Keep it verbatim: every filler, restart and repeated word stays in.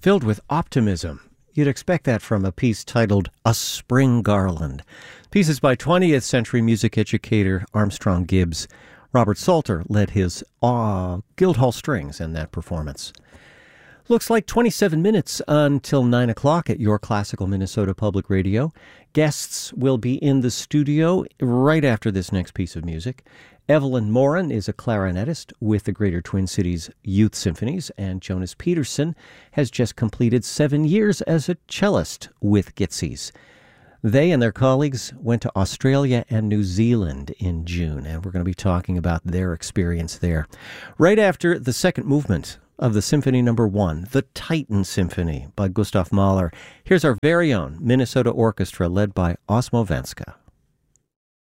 filled with optimism. You'd expect that from a piece titled A Spring Garland. Pieces by twentieth century music educator Armstrong Gibbs. Robert Salter led his uh, Guildhall Strings in that performance. Looks like twenty-seven minutes until nine o'clock at your Classical Minnesota Public Radio. Guests will be in the studio right after this next piece of music. Evelyn Morin is a clarinetist with the Greater Twin Cities Youth Symphonies, and Jonas Peterson has just completed seven years as a cellist with Gitzies. They and their colleagues went to Australia and New Zealand in June, and we're going to be talking about their experience there. Right after the second movement of the Symphony Number One, the Titan Symphony by Gustav Mahler, here's our very own Minnesota Orchestra led by Osmo Venska.